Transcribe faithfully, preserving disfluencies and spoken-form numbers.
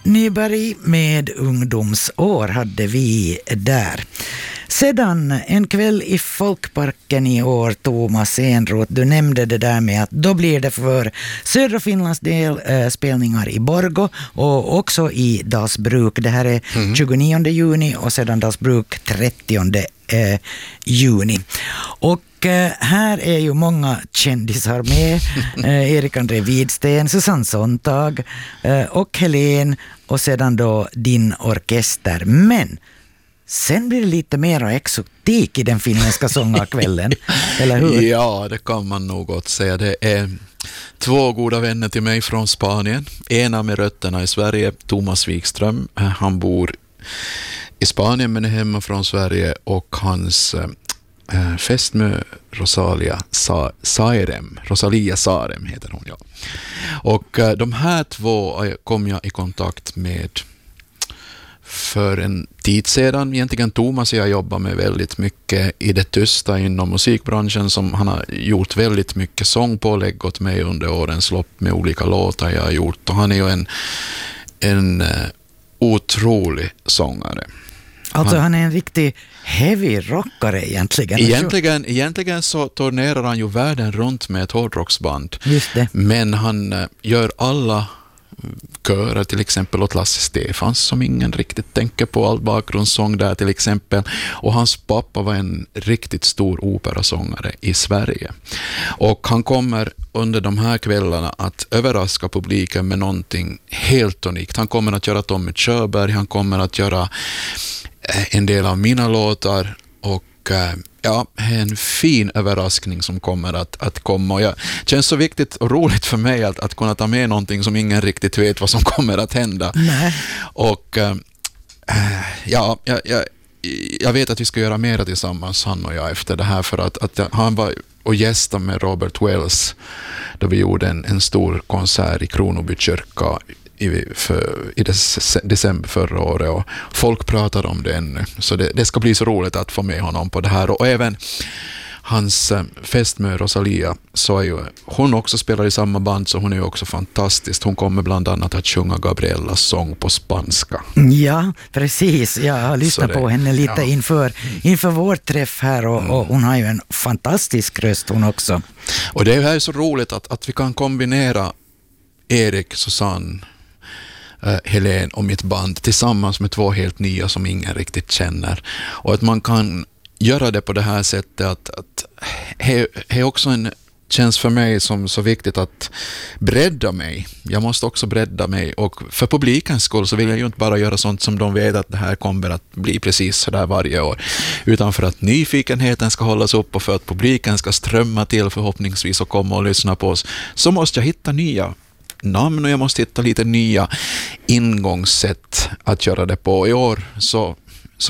Nyberg med ungdomsår hade vi där. Sedan en kväll i Folkparken i år, Thomas Enroth, du nämnde det där med att då blir det för södra Finlands del äh, spelningar i Borgå och också i Dalsbruk. Det här är mm. tjugonionde juni och sedan Dalsbruk trettionde äh, juni. Och äh, här är ju många kändisar med. äh, Erik André Widsten, Susanne Sontag äh, och Helen och sedan då din orkester. Men sen blir det lite mer exotik i den finländska sångarkvällen, eller hur? Ja, det kan man nog gott säga. Det är två goda vänner till mig från Spanien. Ena med rötterna i Sverige, Thomas Wikström. Han bor i Spanien men är hemma från Sverige, och hans äh, fästmö Rosalia Sa- Sairem, Rosalia Sarem heter hon, ja. Och äh, de här två kom jag i kontakt med för en tid sedan. Egentligen Thomas och jag jobbar med väldigt mycket i det tysta inom musikbranschen, som han har gjort väldigt mycket sångpålägg åt mig under årens lopp med olika låtar jag har gjort. Och han är ju en, en uh, otrolig sångare. Alltså han, han är en riktig heavy rockare egentligen. Egentligen, egentligen så turnerar han ju världen runt med ett hårdrocksband. Just det. Men han uh, gör alla körer, till exempel åt Lasse Stefans som ingen riktigt tänker på, all bakgrundssång där till exempel, och hans pappa var en riktigt stor operasångare i Sverige, och han kommer under de här kvällarna att överraska publiken med någonting helt unikt. Han kommer att göra Tommy Körberg, han kommer att göra en del av mina låtar, och ja, en fin överraskning som kommer att, att komma. Och jag, det känns så viktigt och roligt för mig att, att kunna ta med någonting som ingen riktigt vet vad som kommer att hända. Nej. Och äh, ja, jag, jag, jag vet att vi ska göra mera tillsammans, han och jag, efter det här, för att, att han var och gästade med Robert Wells då vi gjorde en, en stor konsert i Kronoby kyrka i, för, i des, december förra året, och folk pratar om det ännu. Så det, det ska bli så roligt att få med honom på det här. Och även hans äh, fästmö Rosalia, så är ju, hon också spelar i samma band, så hon är ju också fantastisk. Hon kommer bland annat att sjunga Gabriellas sång på spanska. Ja, precis. Jag har lyssnat på henne lite ja. inför, inför vår träff här, och, mm. och hon har ju en fantastisk röst hon också. Och det är ju så roligt att, att vi kan kombinera Erik, Susanne, Uh, Helen och mitt band tillsammans med två helt nya som ingen riktigt känner, och att man kan göra det på det här sättet, att, att det är också en känns för mig som så viktigt att bredda mig. Jag måste också bredda mig, och för publikens skull så vill jag ju inte bara göra sånt som de vet att det här kommer att bli precis så där varje år, utan för att nyfikenheten ska hållas upp och för att publiken ska strömma till förhoppningsvis och komma och lyssna på oss, så måste jag hitta nya namn och jag måste hitta lite nya ingångssätt att göra det på. I år så